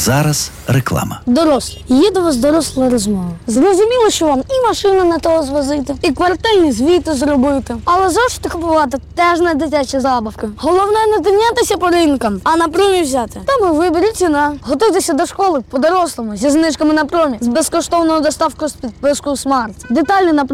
зараз реклама. Дорослі. Є до вас доросла розмова. Зрозуміло, що вам і машину на того звозити, і квартальні звіти зробити. Але зошити купувати теж не дитячі забавки. Головне не тинятися по ринкам, а на промі взяти. Там і виберіть ціна. Готуйтеся до школи по-дорослому, зі знижками на промі, з безкоштовною доставкою з підпискою Смарт. Деталі на